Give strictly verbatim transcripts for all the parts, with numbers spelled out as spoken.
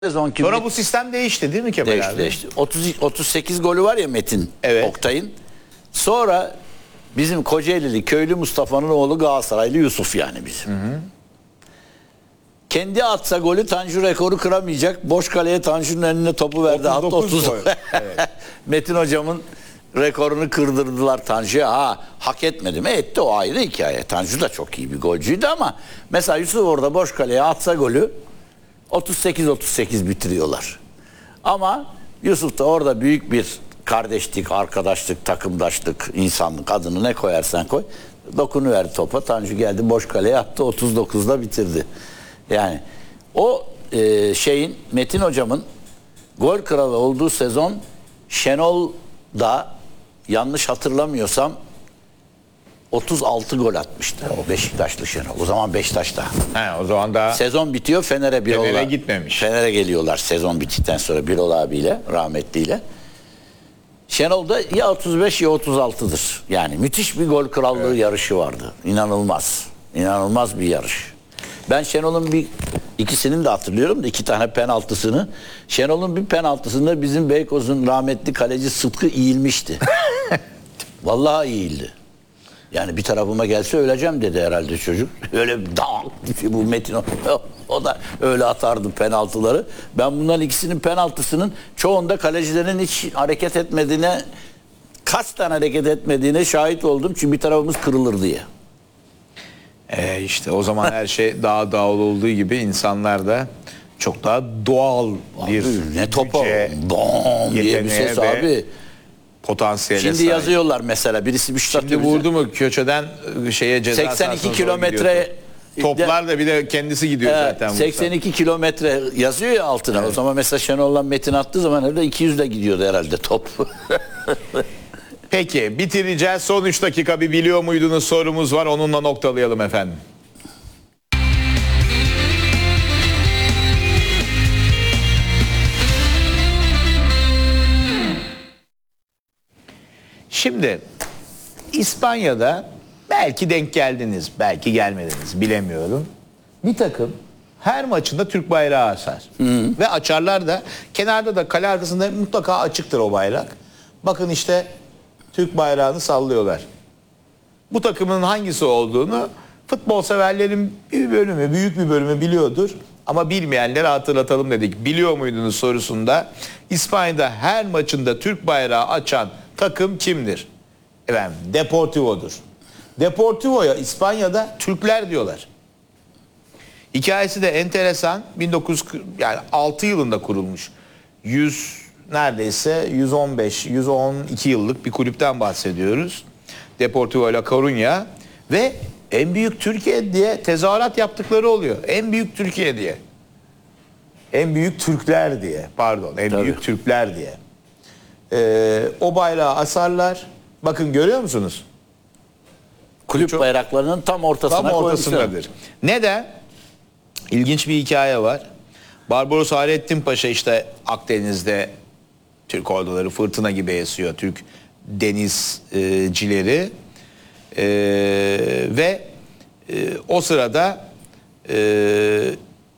Sezonki Sonra bu sistem değişti değil mi Kemal değişti, abi? değişti. otuz otuz sekiz golü var ya Metin Evet. Oktay'ın. Sonra bizim Kocaelili köylü Mustafa'nın oğlu Galatasaraylı Yusuf yani bizim. Hı hı. Kendi atsa golü Tanju rekoru kıramayacak. Boş kaleye Tanju'nun önüne topu verdi. Hatta otuz. Evet. Metin hocamın rekorunu kırdırdılar Tanju'ya. Ha, hak etmedi mi? Etti, o ayrı hikaye. Tanju da çok iyi bir golcüydü ama mesela Yusuf orada boş kaleye atsa golü otuz sekiz otuz sekiz bitiriyorlar. Ama Yusuf da orada büyük bir kardeşlik, arkadaşlık, takımdaşlık, insanlık, adını ne koyarsan koy. Dokunuverdi topa. Tanju geldi boş kaleye attı. otuz dokuzda bitirdi. Yani o e, şeyin Metin hocamın gol kralı olduğu sezon Şenol da yanlış hatırlamıyorsam otuz altı gol atmıştı. O Beşiktaşlı Şenol. O zaman Beşiktaş'ta. He, o zaman da Sezon bitiyor, Fener'e bir Fener'e ola, gitmemiş. Fener'e geliyorlar sezon bittikten sonra Birol abiyle, rahmetliyle. Şenol da ya otuz beş ya otuz altıdır. Yani müthiş bir gol krallığı evet. yarışı vardı. İnanılmaz. İnanılmaz bir yarış. Ben Şenol'un bir ikisini de hatırlıyorum da iki tane penaltısını. Şenol'un bir penaltısında bizim Beykoz'un rahmetli kaleci Sıtkı eğilmişti. Vallahi eğildi. Yani bir tarafıma gelse öleceğim dedi herhalde çocuk. Öyle dağ bu Metin o, o da öyle atardı penaltıları. Ben bunların ikisinin penaltısının çoğunda kalecilerin hiç hareket etmediğine, kasten hareket etmediğine şahit oldum. Çünkü bir tarafımız kırılır diye. Ee, işte o zaman her şey daha doğal olduğu gibi insanlar da çok daha doğal bir abi, ne topa bom diye bir ses abi. Potansiyele Şimdi sahip. Yazıyorlar mesela birisi bir şut Şimdi vurdu mu köşeden şeye ceza seksen iki kilometre toplar da bir de kendisi gidiyor evet, zaten. seksen iki kilometre yazıyor ya altına. Evet. O zaman mesela Şenol'la Metin attığı zaman herhalde iki yüzle gidiyordu herhalde top. Peki bitireceğiz. Son üç dakika bir biliyor muydunuz sorumuz var. Onunla noktalayalım efendim. Şimdi İspanya'da belki denk geldiniz, belki gelmediniz bilemiyorum. Bir takım her maçında Türk bayrağı asar. Hı. Ve açarlar da kenarda da kale arkasında mutlaka açıktır o bayrak. Bakın işte Türk bayrağını sallıyorlar. Bu takımın hangisi olduğunu futbol severlerin bir bölümü, büyük bir bölümü biliyordur. Ama bilmeyenlere hatırlatalım dedik. Biliyor muydunuz sorusunda İspanya'da her maçında Türk bayrağı açan takım kimdir? Efendim Deportivo'dur. Deportivo'ya İspanya'da Türkler diyorlar. Hikayesi de enteresan. bin dokuz yüz yani altı yılında kurulmuş. yüz neredeyse yüz on beş yüz on iki yıllık bir kulüpten bahsediyoruz. Deportivo La Coruña ve en büyük Türkiye diye tezahürat yaptıkları oluyor. En büyük Türkiye diye. En büyük Türkler diye. Pardon, en Tabii. büyük Türkler diye. Ee, o bayrağı asarlar. Bakın görüyor musunuz? Kulüp Çok, bayraklarının tam ortasına tam ortasındadır. Neden? İlginç bir hikaye var. Barbaros Hayrettin Paşa işte Akdeniz'de Türk orduları fırtına gibi esiyor. Türk denizcileri ee, ve e, o sırada e,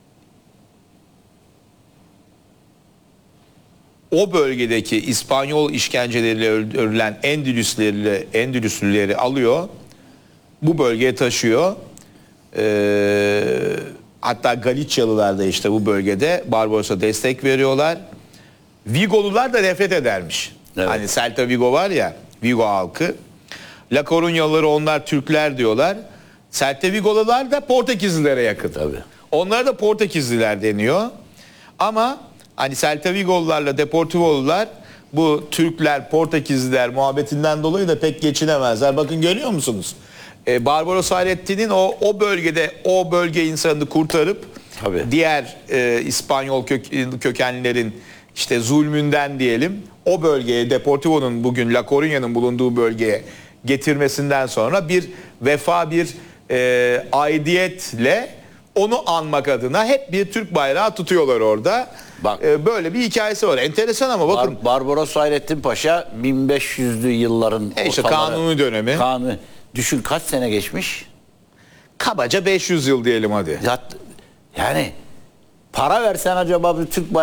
o bölgedeki İspanyol işkenceleriyle öldürülen Endülüsleri, Endülüslüleri alıyor. Bu bölgeye taşıyor. Ee, hatta Galiçyalılar da işte bu bölgede Barbaros'a destek veriyorlar. Vigolular da nefret edermiş. Evet. Hani Celta Vigo var ya, Vigo halkı. La Coruñalıları onlar Türkler diyorlar. Celta Vigolular da Portekizlilere yakın. Tabii. Onlara da Portekizliler deniyor. Ama hani Celta Vigolularla Deportivo'lular bu Türkler, Portekizliler muhabbetinden dolayı da pek geçinemezler. Bakın görüyor musunuz? Ee, Barbaros Hayrettin'in o o bölgede o bölge insanını kurtarıp Tabii. diğer e, İspanyol kök, kökenlilerin işte zulmünden diyelim o bölgeye Deportivo'nun bugün La Coruña'nın bulunduğu bölgeye getirmesinden sonra bir vefa bir e, aidiyetle onu anmak adına hep bir Türk bayrağı tutuyorlar orada. Bak, ee, böyle bir hikayesi var. Enteresan ama bakın. Bar Barbaros Hayrettin Paşa bin beş yüzlü yılların e işte kanuni dönemi. Kanuni. Düşün kaç sene geçmiş? Kabaca beş yüz yıl diyelim hadi. Ya, yani Para versen acaba bir Türk